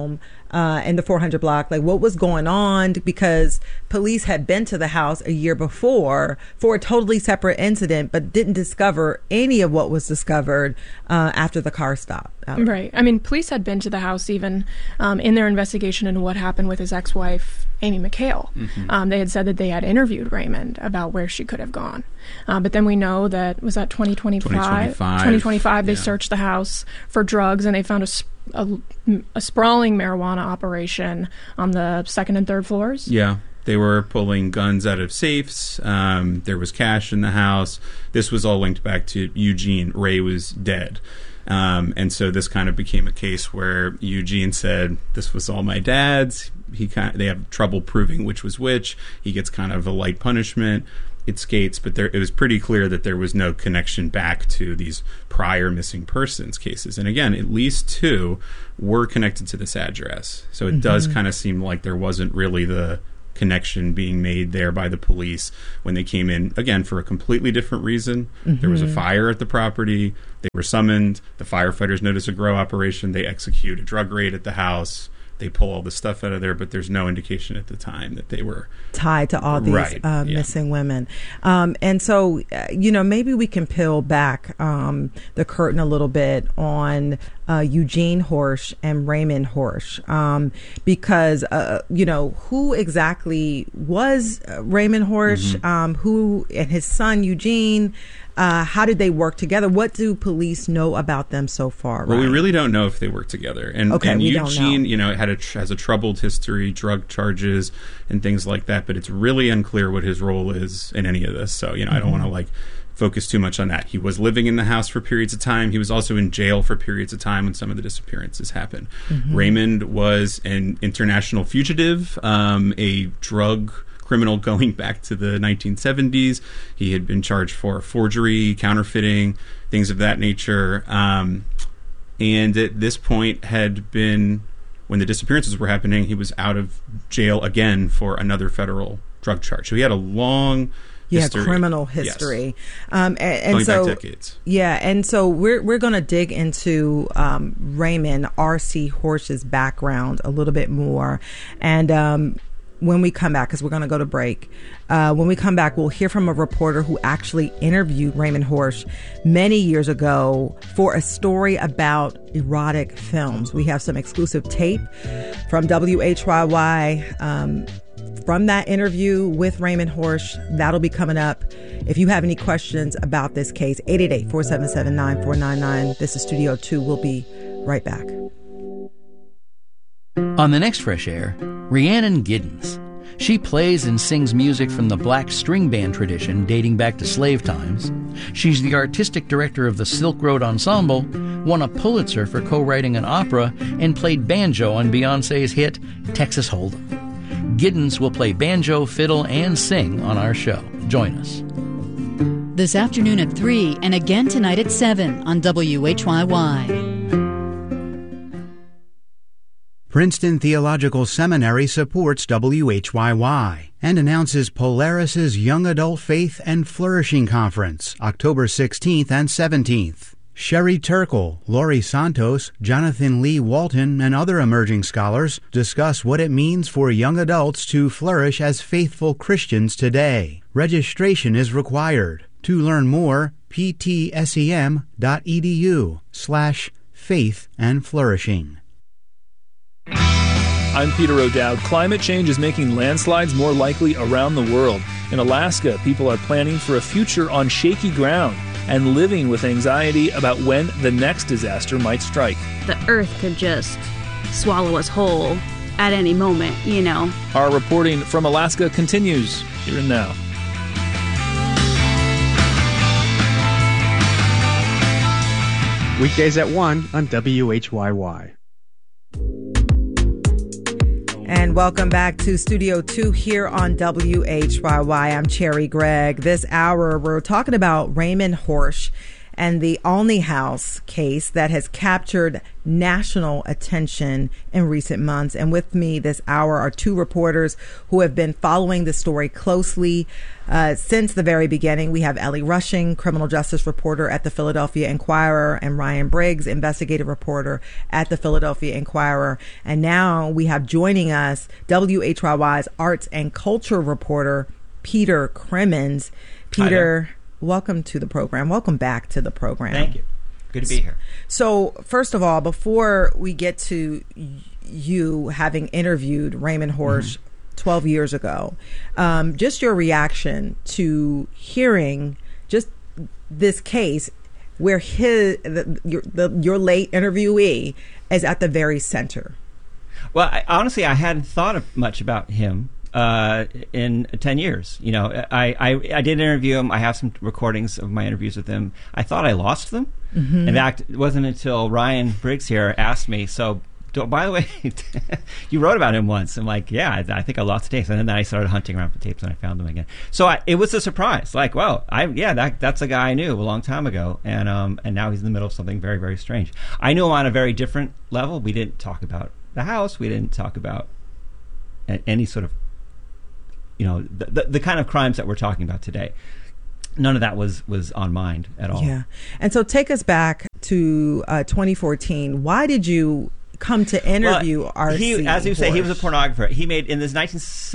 uh, in the four hundred block? Like, what was going on? Because police had been to the house a year before for a totally separate incident, but didn't discover any of what was discovered uh, after the car stopped. Right. I mean, police had been to the house even um, in their investigation into what happened with his ex-wife, Amy McHale. Mm-hmm. Um, they had said that they had interviewed Raymond about where she could have gone. Uh, but then we know that, was that twenty twenty-five? twenty twenty-five. twenty twenty-five, they yeah. searched the house for drugs, and they found a, a, a sprawling marijuana operation on the second and third floors. Yeah. They were pulling guns out of safes. Um, there was cash in the house. This was all linked back to Eugene. Ray was dead. Um, and so this kind of became a case where Eugene said, this was all my dad's. He kind of, they have trouble proving which was which. He gets kind of a light punishment. It skates, but there, it was pretty clear that there was no connection back to these prior missing persons cases. And again, at least two were connected to this address. So it mm-hmm. does kind of seem like there wasn't really the connection being made there by the police when they came in, again, for a completely different reason. Mm-hmm. There was a fire at the property. They were summoned. The firefighters notice a grow operation. They execute a drug raid at the house. They pull all the stuff out of there, but there's no indication at the time that they were tied to all these right, uh, yeah. missing women. Um, and so, uh, you know, maybe we can peel back um, the curtain a little bit on uh, Eugene Horsch and Raymond Horsch, um, because, uh, you know, who exactly was Raymond Horsch, mm-hmm. um, who and his son Eugene, Uh, how did they work together? What do police know about them so far? Well, Ryan? we really don't know if they work together. And, okay, and we Eugene, don't know. you know, had a, has a troubled history, drug charges, and things like that. But it's really unclear what his role is in any of this. So, you know, mm-hmm. I don't want to like focus too much on that. He was living in the house for periods of time. He was also in jail for periods of time when some of the disappearances happened. Mm-hmm. Raymond was an international fugitive, um, a drug criminal going back to the nineteen seventies. He had been charged for forgery, counterfeiting, things of that nature. Um, and at this point had been, when the disappearances were happening, he was out of jail again for another federal drug charge. So he had a long yeah, history. criminal history. Yes. Um, and, and going so, back decades. Yeah, and so we're we're going to dig into um, Raymond R C Horsch's background a little bit more. And um when we come back, because we're going to go to break, uh, when we come back, we'll hear from a reporter who actually interviewed Raymond Horsch many years ago for a story about erotic films. We have some exclusive tape from W H Y Y um, from that interview with Raymond Horsch. That'll be coming up. If you have any questions about this case, eight eight eight, four seven seven, nine four nine nine. This is Studio two. We'll be right back. On the next Fresh Air, Rhiannon Giddens. She plays and sings music from the black string band tradition dating back to slave times. She's the artistic director of the Silk Road Ensemble, won a Pulitzer for co-writing an opera, and played banjo on Beyoncé's hit Texas Hold'em. Giddens will play banjo, fiddle, and sing on our show. Join us. This afternoon at three and again tonight at seven on W H Y Y. Princeton Theological Seminary supports W H Y Y and announces Polaris's Young Adult Faith and Flourishing Conference, October sixteenth and seventeenth. Sherry Turkle, Laurie Santos, Jonathan Lee Walton, and other emerging scholars discuss what it means for young adults to flourish as faithful Christians today. Registration is required. To learn more, ptsem.edu slash faith and flourishing. I'm Peter O'Dowd. Climate change is making landslides more likely around the world. In Alaska, people are planning for a future on shaky ground and living with anxiety about when the next disaster might strike. The earth could just swallow us whole at any moment, you know. Our reporting from Alaska continues here and now. Weekdays at one on W H Y Y. And welcome back to Studio two here on W H Y Y. I'm Cherry Gregg. This hour, we're talking about Raymond Horsch and the Olney House case that has captured national attention in recent months. And with me this hour are two reporters who have been following the story closely uh, since the very beginning. We have Ellie Rushing, criminal justice reporter at the Philadelphia Inquirer, and Ryan Briggs, investigative reporter at the Philadelphia Inquirer. And now we have joining us W H Y Y's arts and culture reporter, Peter Crimmins. Peter, welcome to the program. Welcome back to the program. Thank you. Good to be here. So, first of all, before we get to you having interviewed Raymond Horsch mm-hmm. twelve years ago, um, just your reaction to hearing just this case where his the, your, the, your late interviewee is at the very center. Well, I, honestly, I hadn't thought of much about him uh, in ten years. You know, I, I, I did interview him. I have some recordings of my interviews with him. I thought I lost them. Mm-hmm. In fact, it wasn't until Ryan Briggs here asked me, so, don't, by the way, you wrote about him once. I'm like, yeah, I, I think I lost the tapes. And then I started hunting around for tapes and I found them again. So I, it was a surprise. Like, well, I, yeah, that, that's a guy I knew a long time ago. And, um, and now he's in the middle of something very, very strange. I knew him on a very different level. We didn't talk about the house. We didn't talk about any sort of, you know, the, the, the kind of crimes that we're talking about today. None of that was, was on mind at all. Yeah. And so take us back to uh, twenty fourteen. Why did you come to interview well, R C he, As you Horsch? say, he was a pornographer. He made, in this nineteen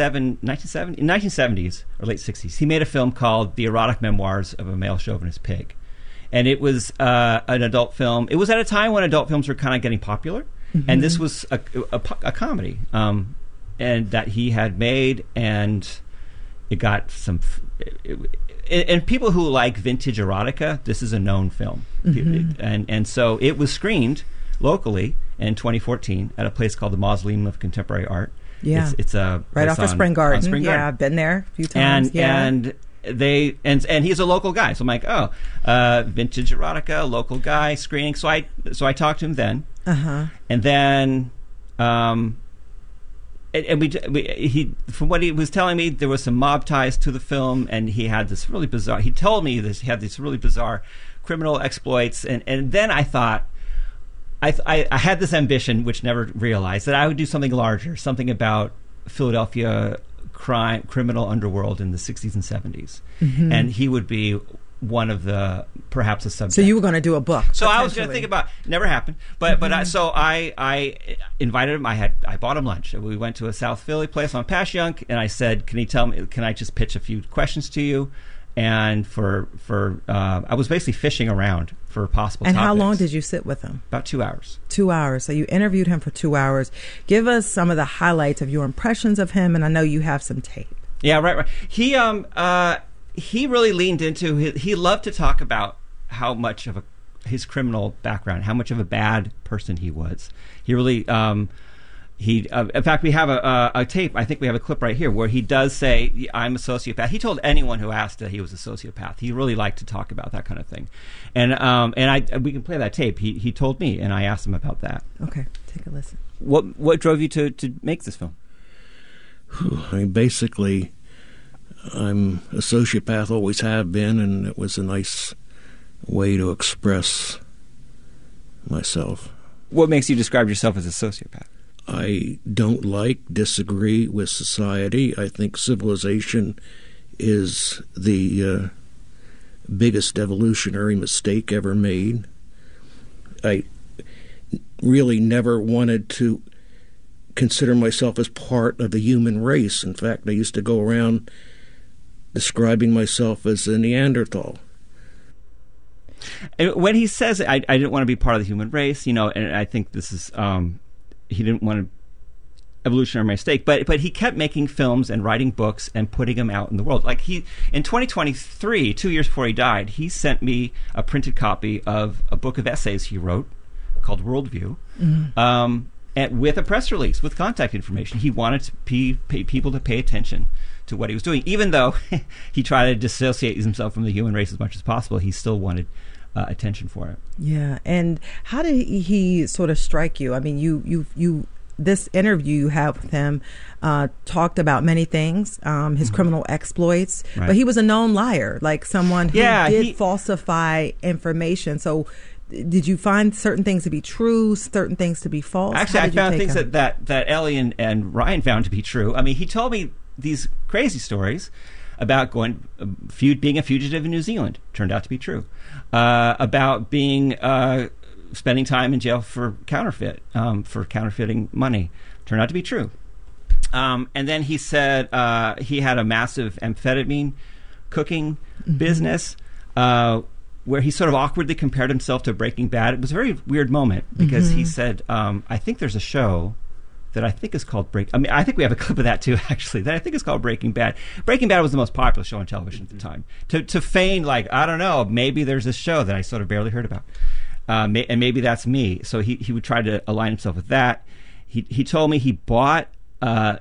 nineteen seventies or late sixties, he made a film called The Erotic Memoirs of a Male Chauvinist Pig. And it was uh, an adult film. It was at a time when adult films were kind of getting popular. Mm-hmm. And this was a, a, a comedy um, and that he had made, and it got some... It, it, and people who like vintage erotica, this is a known film. Mm-hmm. And, and so it was screened locally in twenty fourteen at a place called the Mausoleum of Contemporary Art. Yeah. It's, it's a right off on, of Spring Garden. Spring Garden. Yeah, I've been there a few times. And, yeah. and they and and he's a local guy. So I'm like, oh, uh, vintage erotica, local guy screening. So I so I talked to him then. Uh-huh. And then um and, and we, we he from what he was telling me, there was some mob ties to the film, and he had this really bizarre he told me this he had these really bizarre criminal exploits, and, and then I thought I, I I had this ambition, which never realized, that I would do something larger, something about Philadelphia crime, criminal underworld in the sixties and seventies. Mm-hmm. And he would be one of the, perhaps a subject. So you were going to do a book. So I was going to think about, never happened. But mm-hmm. but I, so I I invited him. I had I bought him lunch. We went to a South Philly place on Passyunk, and I said, "Can he tell me? Can I just pitch a few questions to you?" And for for uh, I was basically fishing around for possible. And topics. how long did you sit with him? About two hours. Two hours. So you interviewed him for two hours. Give us some of the highlights of your impressions of him, and I know you have some tape. Yeah, right, right. He um uh he really leaned into his, he loved to talk about how much of a his criminal background, how much of a bad person he was. He really um he uh, in fact we have a, a a tape. I think we have a clip right here where he does say, "I'm a sociopath." He told anyone who asked that he was a sociopath. He really liked to talk about that kind of thing, and um and I we can play that tape. He he told me, and I asked him about that. Okay, take a listen. What what drove you to to make this film? I mean, basically, I'm a sociopath, always have been, and it was a nice way to express myself. What makes you describe yourself as a sociopath? I don't like, disagree with society. I think civilization is the uh, biggest evolutionary mistake ever made. I really never wanted to consider myself as part of the human race. In fact, I used to go around describing myself as a Neanderthal. When he says, I, I didn't want to be part of the human race, you know, and I think this is, um, he didn't want to evolutionary mistake, but but he kept making films and writing books and putting them out in the world. Like he, in twenty twenty-three, two years before he died, he sent me a printed copy of a book of essays he wrote called Worldview, mm-hmm. um, and with a press release with contact information. He wanted to pay, pay people to pay attention to what he was doing, even though he tried to dissociate himself from the human race as much as possible. He still wanted uh, attention for it. Yeah, and how did he sort of strike you? I mean, you you you this interview you have with him uh, talked about many things, um, his mm-hmm. criminal exploits, right. but he was a known liar, like someone who yeah, did he, falsify information. So did you find certain things to be true, certain things to be false? Actually, I found things that, that, that Ellie and, and Ryan found to be true. I mean, he told me these crazy stories about going, uh, feud, being a fugitive in New Zealand. Turned out to be true. Uh, about being... Uh, spending time in jail for counterfeit, um, for counterfeiting money. Turned out to be true. Um, and then he said uh, he had a massive amphetamine cooking mm-hmm. business uh, where he sort of awkwardly compared himself to Breaking Bad. It was a very weird moment because mm-hmm. he said, um, I think there's a show that I think is called Break... I mean, I think we have a clip of that too, actually, that I think is called Breaking Bad. Breaking Bad was the most popular show on television at the time. To, to feign, like, I don't know, maybe there's this show that I sort of barely heard about. Uh, may, and maybe that's me. So he, he would try to align himself with that. He he told me he bought uh,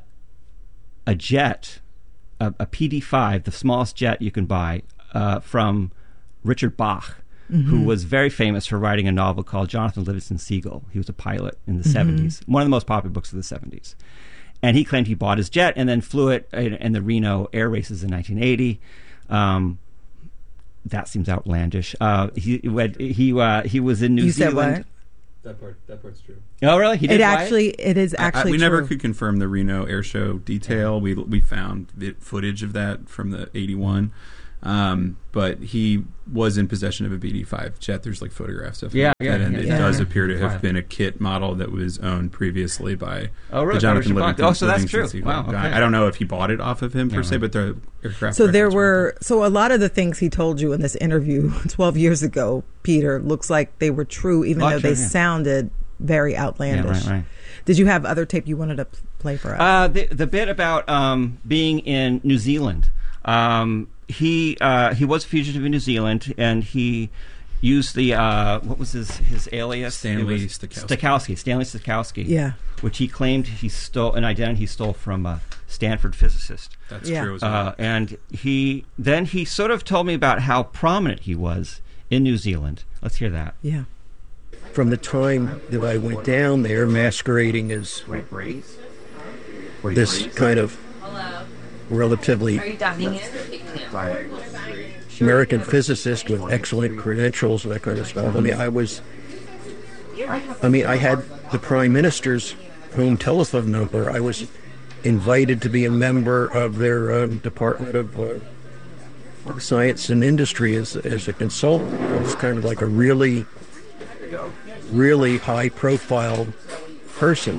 a jet, a, a P D five, the smallest jet you can buy, uh, from Richard Bach, mm-hmm. who was very famous for writing a novel called Jonathan Livingston Seagull. He was a pilot in the mm-hmm. seventies, one of the most popular books of the seventies. And he claimed he bought his jet and then flew it in, in the Reno air races in nineteen eighty. Um, That seems outlandish. Uh, he he uh, he was in New you That Zealand. part that part's true. Oh, really? He did. It actually it is actually. I, I, we true. never could confirm the Reno air show detail. We we found the footage of that from the eighty-one. Um, but he was in possession of a B D five jet. There's like photographs of yeah, him. Yeah, and yeah, it yeah. does appear to have Wow. been a kit model that was owned previously by oh, really? the Jonathan Livingston. Livingston. Oh, so that's true. Livingston Wow, okay. I don't know if he bought it off of him per yeah, se, right. but the aircraft. So there records were so a lot of the things he told you in this interview twelve years ago, Peter, looks like they were true, even oh, though true, they yeah. sounded very outlandish. Yeah, right, right. Did you have other tape you wanted to play for us? Uh, the, the bit about um, being in New Zealand. Um, he uh, he was a fugitive in New Zealand, and he used the uh, what was his his alias? Stanley Stokowski. Stokowski. Stanley Stokowski. Yeah. Which he claimed he stole an identity he stole from a Stanford physicist. That's yeah. true as well. Uh, and he then he sort of told me about how prominent he was in New Zealand. Let's hear that. Yeah. From the time that I went down there, masquerading as this kind of relatively American physicist with excellent credentials and that kind of stuff. I mean, I was, I mean, I had the Prime Minister's home telephone number. I was invited to be a member of their um, Department of uh, Science and Industry as, as a consultant. It was kind of like a really, really high-profile person.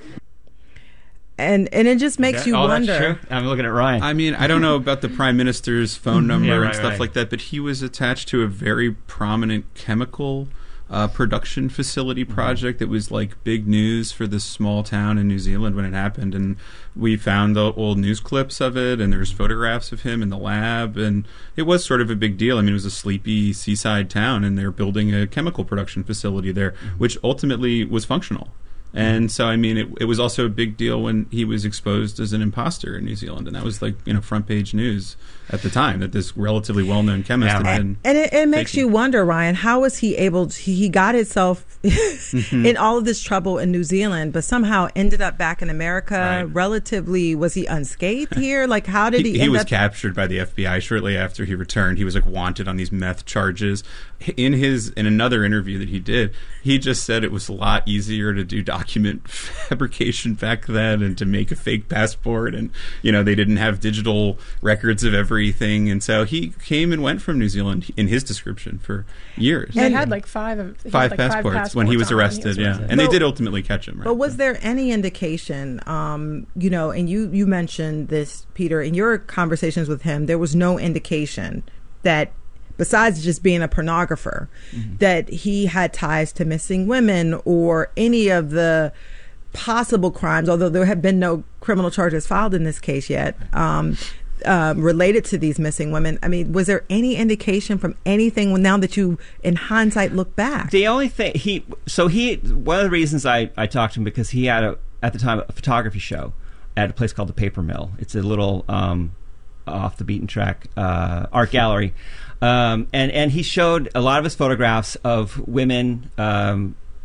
And and it just makes that, you oh, wonder. That's true. I'm looking at Ryan. I mean, I don't know about the Prime Minister's phone number Yeah, right, and stuff right. like that, but he was attached to a very prominent chemical uh, production facility project that was like big news for this small town in New Zealand when it happened. And we found the old news clips of it, and there's photographs of him in the lab, and it was sort of a big deal. I mean, it was a sleepy seaside town, and they're building a chemical production facility there, which ultimately was functional. And so, I mean, it, it was also a big deal when he was exposed as an imposter in New Zealand, and that was like, you know, front page news at the time that this relatively well-known chemist Yeah, had right. been. And it, it makes faking. you wonder, Ryan, how was he able to, he got himself Mm-hmm. in all of this trouble in New Zealand, but somehow ended up back in America Right. relatively, was he unscathed here? Like, how did he, He, he end was up? captured by the F B I shortly after he returned. He was like wanted on these meth charges. In his in another interview that he did, he just said it was a lot easier to do document fabrication back then and to make a fake passport, and you know they didn't have digital records of everything, and so he came and went from New Zealand in his description for years. He had like five of he Five had, like, passports, five when he was on arrested, yeah, and they But- did ultimately catch him. Right? But was there any indication, um, you know, and you, you mentioned this, Peter, in your conversations with him, there was no indication that, besides just being a pornographer, mm-hmm. that he had ties to missing women or any of the possible crimes, although there have been no criminal charges filed in this case yet, um, um, related to these missing women. I mean, was there any indication from anything when, now that you, in hindsight, look back? The only thing he so he one of the reasons I, I talked to him because he had a at the time a photography show at a place called the Paper Mill. It's a little um, off the beaten track uh, art gallery, um, and and he showed a lot of his photographs of women um,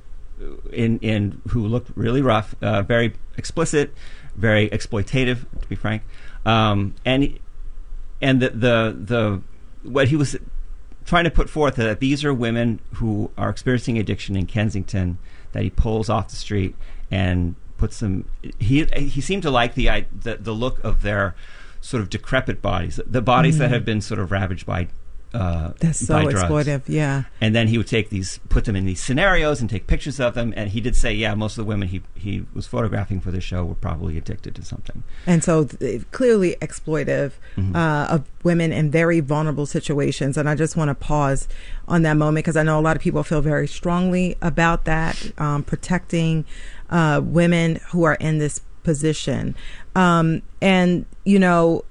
in in who looked really rough, uh, very explicit, very exploitative, to be frank, um, and and the, the the what he was trying to put forth that these are women who are experiencing addiction in Kensington that he pulls off the street and puts them. He he seemed to like the the, the look of their sort of decrepit bodies, the bodies mm. that have been sort of ravaged by. Uh, That's so by drugs. exploitive, yeah. And then he would take these, put them in these scenarios and take pictures of them. And he did say, yeah, most of the women he, he was photographing for the show were probably addicted to something. And so th- clearly exploitive mm-hmm. uh, of women in very vulnerable situations. And I just want to pause on that moment because I know a lot of people feel very strongly about that, um, protecting uh, women who are in this position. Um, and, you know,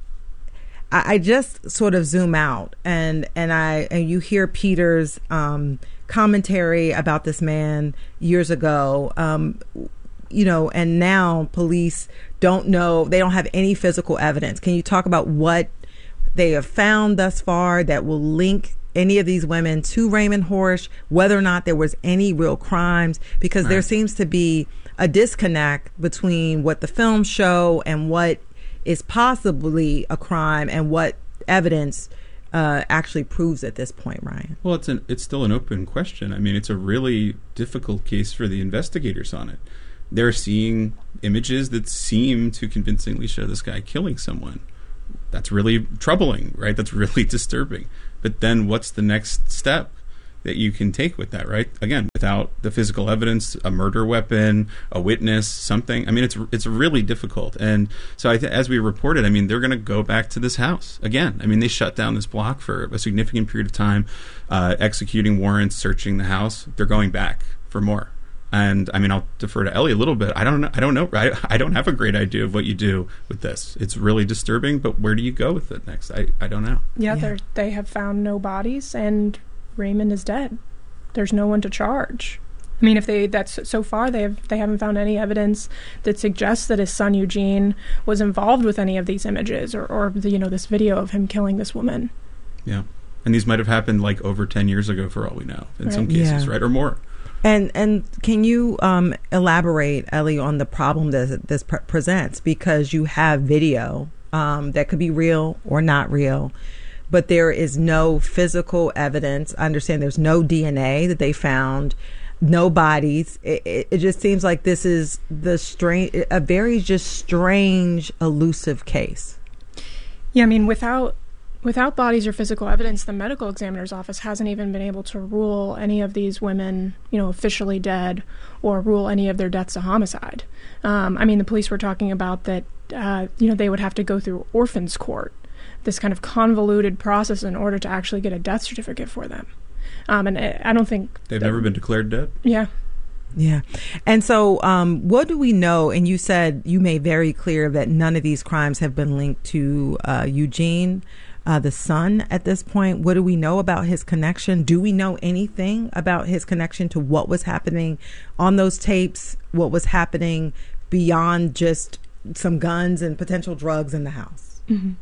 I just sort of zoom out and, and I and you hear Peter's um, commentary about this man years ago, um, you know, and now police don't know, they don't have any physical evidence. Can you talk about what they have found thus far that will link any of these women to Raymond Horsch, whether or not there was any real crimes? Because right. there seems to be a disconnect between what the films show and what is possibly a crime and what evidence uh, actually proves at this point, Ryan. Well, it's an it's still an open question. I mean, it's a really difficult case for the investigators on it. They're seeing images that seem to convincingly show this guy killing someone. That's really troubling, right? That's really disturbing. But then what's the next step that you can take with that, right? Again, without the physical evidence, a murder weapon, a witness, something. I mean, it's it's really difficult. And so I th- as we reported, I mean, they're going to go back to this house again. I mean, they shut down this block for a significant period of time, uh, executing warrants, searching the house. They're going back for more. And I mean, I'll defer to Ellie a little bit. I don't know. I don't know. I, I don't have a great idea of what you do with this. It's really disturbing, but where do you go with it next? I, I don't know. Yeah, yeah. They have found no bodies and Raymond is dead. There's no one to charge. I mean, if they that's so far they have they haven't found any evidence that suggests that his son Eugene was involved with any of these images or or the, you know this video of him killing this woman. Yeah, and these might have happened like over ten years ago for all we know in right. some cases, yeah. right, or more. And and can you um, elaborate, Ellie, on the problem that this pre- presents? Because you have video um, that could be real or not real. But there is no physical evidence. I understand there's no D N A that they found, no bodies. It, it, it just seems like this is the strange, a very just strange, elusive case. Yeah, I mean, without without bodies or physical evidence, the medical examiner's office hasn't even been able to rule any of these women, you know, officially dead or rule any of their deaths a homicide. Um, I mean, the police were talking about that, uh, you know, they would have to go through orphans court, this kind of convoluted process in order to actually get a death certificate for them. Um, and I don't think... They've that, never been declared dead? Yeah. Yeah. And so um, what do we know? And you said, you made very clear that none of these crimes have been linked to uh, Eugene, uh, the son at this point. What do we know about his connection? Do we know anything about his connection to what was happening on those tapes? What was happening beyond just some guns and potential drugs in the house? Mm-hmm.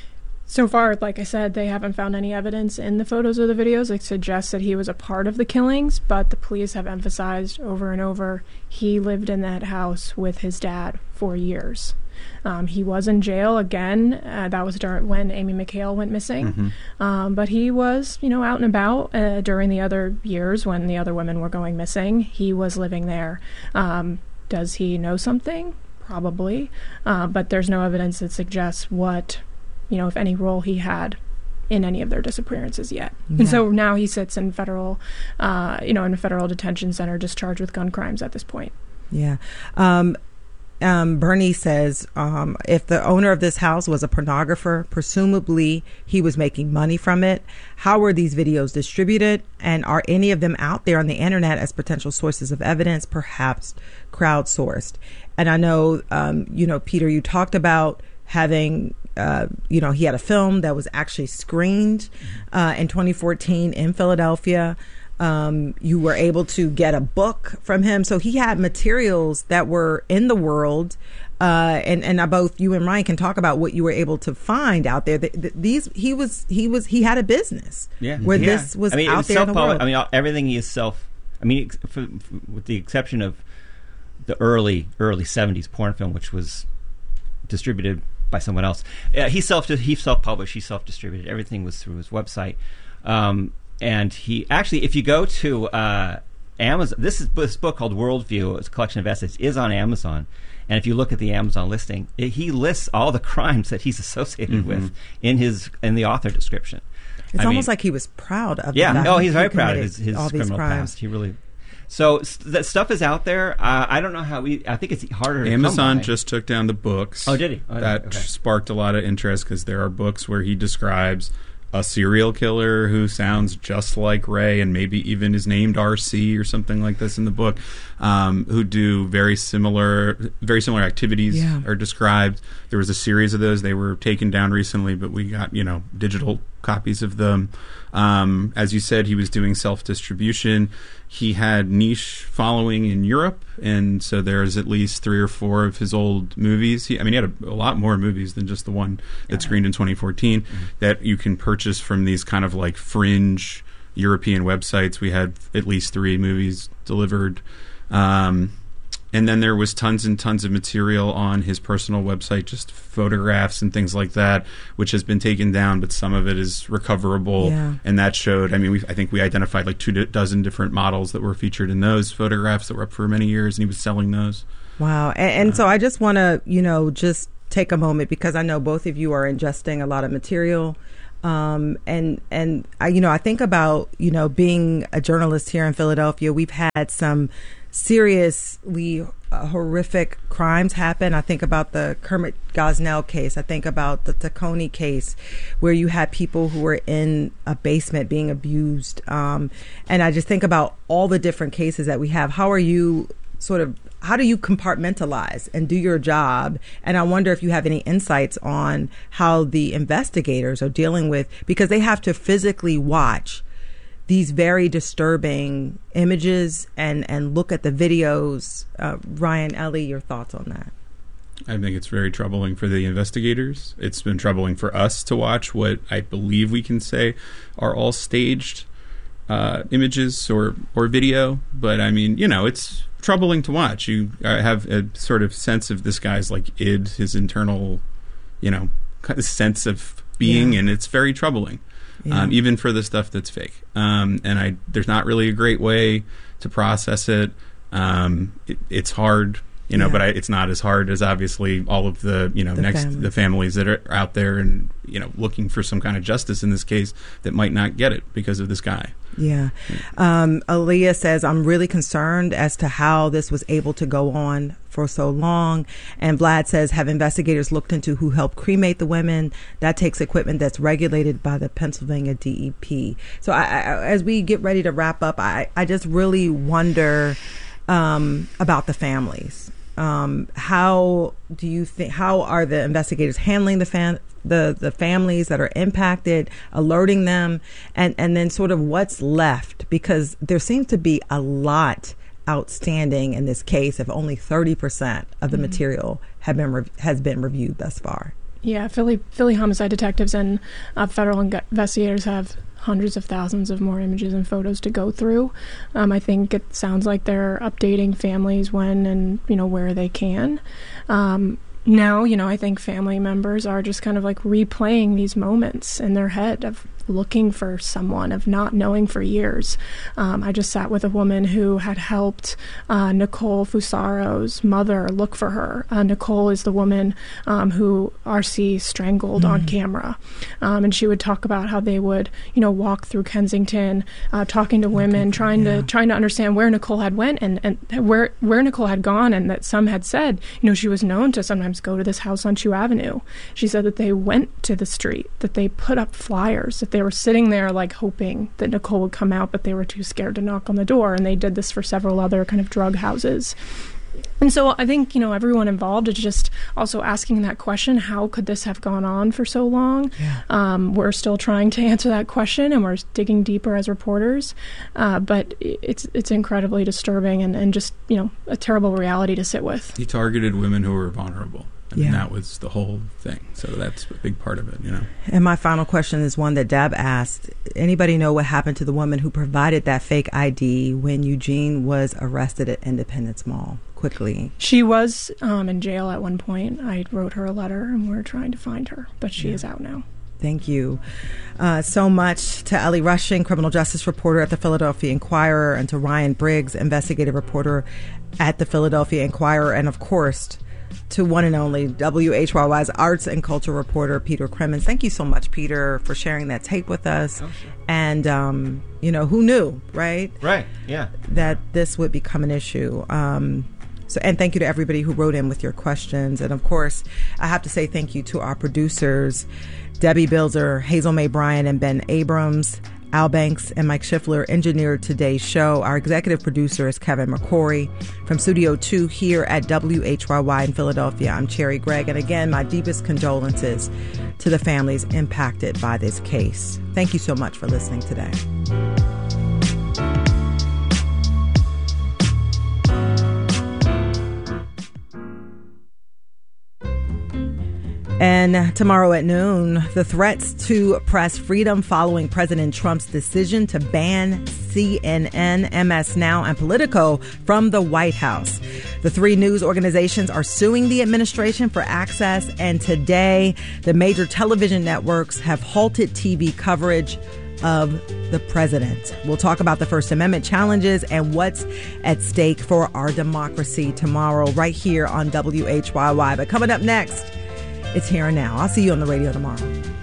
So far, like I said, they haven't found any evidence in the photos or the videos that suggests that he was a part of the killings, but the police have emphasized over and over he lived in that house with his dad for years. Um, he was in jail again. Uh, that was during when Amy McHale went missing. Mm-hmm. Um, but he was, you know, out and about uh, during the other years when the other women were going missing. He was living there. Um, does he know something? Probably. Uh, but there's no evidence that suggests what... you know, if any role he had in any of their disappearances yet. Yeah. And so now he sits in federal, uh, you know, in a federal detention center discharged with gun crimes at this point. Yeah. Um, um, Bernie says um, if the owner of this house was a pornographer, presumably he was making money from it. How were these videos distributed? And are any of them out there on the internet as potential sources of evidence, perhaps crowdsourced? And I know, um, you know, Peter, you talked about having... Uh, you know, he had a film that was actually screened uh, in twenty fourteen in Philadelphia. Um, you were able to get a book from him. So he had materials that were in the world. Uh, and, and I, both you and Ryan can talk about what you were able to find out there. The, the, these, he was, he was, he had a business yeah. where yeah. this was I mean, out was there in the world. I mean, everything he is self I mean, ex- for, for, with the exception of the early early seventies porn film, which was distributed by someone else. Uh, he self he self published, he self distributed. Everything was through his website, um, and he actually, if you go to uh, Amazon, this is this book called Worldview. It's a collection of essays. Is on Amazon, and if you look at the Amazon listing, it, he lists all the crimes that he's associated Mm-hmm. with in his in the author description. It's I almost mean, like he was proud of. yeah. The Oh, he's he very proud of committed his, his all these criminal crimes. past. He really. So st- that stuff is out there. Uh, I don't know how we. I think it's harder. to Amazon come by. just took down the books. Oh, did he? Oh, that okay. sparked a lot of interest because there are books where he describes a serial killer who sounds just like Ray and maybe even is named R C or something like this in the book, um, who do very similar, very similar activities Yeah. are described. There was a series of those. They were taken down recently, but we got, you know, digital copies of them. Um, as you said, he was doing self-distribution. He had niche following in Europe, and so there's at least three or four of his old movies. He, I mean, he had a, a lot more movies than just the one that screened in twenty fourteen mm-hmm. that you can purchase from these kind of like fringe European websites. We had at least three movies delivered. Um, and then there was tons and tons of material on his personal website, just photographs and things like that, which has been taken down, but some of it is recoverable. Yeah. And that showed, I mean, we, I think we identified like two dozen different models that were featured in those photographs that were up for many years, and he was selling those. Wow. And, and so I just want to, you know, just take a moment because I know both of you are ingesting a lot of material. Um, and, and I, you know, I think about, you know, being a journalist here in Philadelphia, we've had some seriously uh, horrific crimes happen. I think about the Kermit Gosnell case. I think about the Taccone case where you had people who were in a basement being abused. Um, and I just think about all the different cases that we have. How are you sort of, how do you compartmentalize and do your job? And I wonder if you have any insights on how the investigators are dealing with, because they have to physically watch these very disturbing images and, and look at the videos. Uh, Ryan, Ellie, your thoughts on that? I think it's very troubling for the investigators. It's been troubling for us to watch what I believe we can say are all staged uh, images or, or video. But I mean, you know, it's troubling to watch. You uh, have a sort of sense of this guy's like id, his internal, you know, kind of sense of being, yeah. and it's very troubling. Yeah. Um, even for the stuff that's fake. Um, and I, there's not really a great way to process it. Um, it it's hard, you know, yeah. but I, it's not as hard as obviously all of the, you know, the next families. the families that are out there and, you know, looking for some kind of justice in this case that might not get it because of this guy. Yeah. Um, Aaliyah says, I'm really concerned as to how this was able to go on for so long. And Vlad says, have investigators looked into who helped cremate the women? That takes equipment that's regulated by the Pennsylvania D E P. So I, I, as we get ready to wrap up, I, I just really wonder um, about the families. Um, how do you think, how are the investigators handling the fan, the, the families that are impacted, alerting them, and, and then sort of what's left? Because there seems to be a lot outstanding in this case if only thirty percent of the mm-hmm. material have been re- has been reviewed thus far. Yeah, Philly Philly homicide detectives and uh, federal investigators have hundreds of thousands of more images and photos to go through. Um, I think it sounds like they're updating families when and, you know, where they can. Um, now, you know, I think family members are just kind of like replaying these moments in their head of looking for someone, of not knowing for years. Um, I just sat with a woman who had helped uh, Nicole Fusaro's mother look for her. Uh, Nicole is the woman um, who R C strangled mm-hmm. on camera. Um, and she would talk about how they would, you know, walk through Kensington, uh, talking to women, okay, trying yeah. to trying to understand where Nicole had went and, and where where Nicole had gone, and that some had said, you know, she was known to sometimes go to this house on Chew Avenue. She said that they went to the street, that they put up flyers, that they were sitting there like hoping that Nicole would come out, but they were too scared to knock on the door. And they did this for several other kind of drug houses. And so I think, you know, everyone involved is just also asking that question, how could this have gone on for so long? Yeah. Um, we're still trying to answer that question, and we're digging deeper as reporters. Uh, but it's it's incredibly disturbing and, and just, you know, a terrible reality to sit with. He targeted women who were vulnerable. I mean, Yeah. that was the whole thing. So that's a big part of it, you know. And my final question is one that Deb asked. Anybody know what happened to the woman who provided that fake I D when Eugene was arrested at Independence Mall? Quickly. She was um, in jail at one point. I wrote her a letter, and we're trying to find her, but she Yeah. is out now. Thank you uh, so much to Ellie Rushing, criminal justice reporter at the Philadelphia Inquirer, and to Ryan Briggs, investigative reporter at the Philadelphia Inquirer, and of course to one and only W H Y Y's arts and culture reporter, Peter Crimmins. Thank you so much, Peter, for sharing that tape with us. Oh, sure. And, um, you know, who knew, right? Right, yeah. That this would become an issue. Um, so, and thank you to everybody who wrote in with your questions. And, of course, I have to say thank you to our producers, Debbie Bilzer, Hazel May Bryan, and Ben Abrams. Al Banks and Mike Schiffler engineered today's show. Our executive producer is Kevin McCory. From Studio two here at W H Y Y in Philadelphia, I'm Cherry Gregg. And again, my deepest condolences to the families impacted by this case. Thank you so much for listening today. And tomorrow at noon, the threats to press freedom following President Trump's decision to ban C N N, M S Now, and Politico from the White House. The three news organizations are suing the administration for access, and today the major television networks have halted T V coverage of the president. We'll talk about the First Amendment challenges and what's at stake for our democracy tomorrow right here on W H Y Y. But coming up next, it's Here and Now. I'll see you on the radio tomorrow.